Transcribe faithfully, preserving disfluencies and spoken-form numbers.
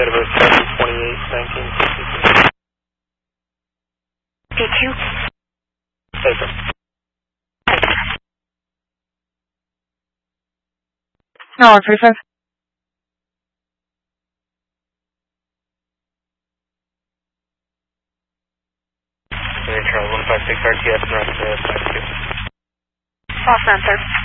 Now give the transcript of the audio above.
date of birth seven twenty-eight nineteen sixty-three. P Q? Paper. No, one three five. Charlie one five six R T S, North five two. Lost answer.